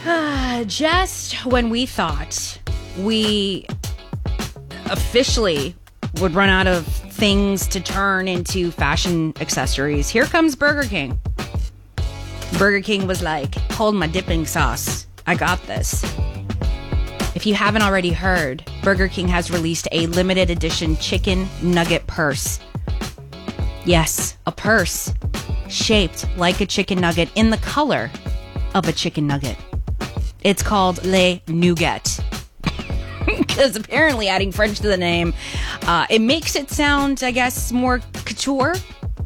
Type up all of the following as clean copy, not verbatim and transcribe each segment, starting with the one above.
Just when we thought we officially would run out of things to turn into fashion accessories, here comes Burger King. Burger King was like, hold my dipping sauce. I got this. If you haven't already heard, Burger King has released a limited edition chicken nugget purse. Yes, a purse shaped like a chicken nugget in the color of a chicken nugget. It's called Les Nuggets. Because apparently adding French to the name, it makes it sound, I guess, more couture.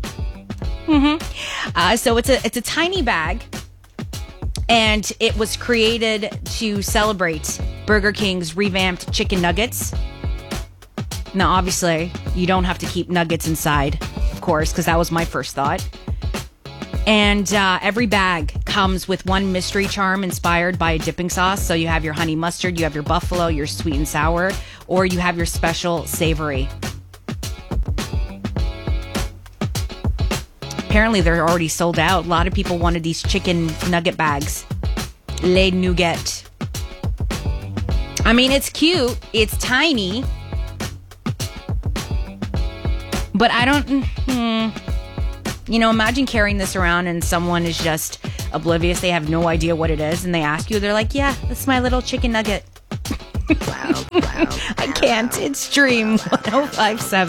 So it's a tiny bag, and it was created to celebrate Burger King's revamped chicken nuggets. Now, obviously, you don't have to keep nuggets inside, of course, because that was my first thought. And every bag comes with one mystery charm inspired by a dipping sauce. So you have your honey mustard, you have your buffalo, your sweet and sour, or you have your special savory. Apparently, they're already sold out. A lot of people wanted these chicken nugget bags. Les Nuggets. I mean, it's cute. It's tiny. But I don't... imagine carrying this around and someone is just oblivious. They have no idea what it is. And they ask you, they're like, yeah, that's my little chicken nugget. I can't. It's Dream 105.7.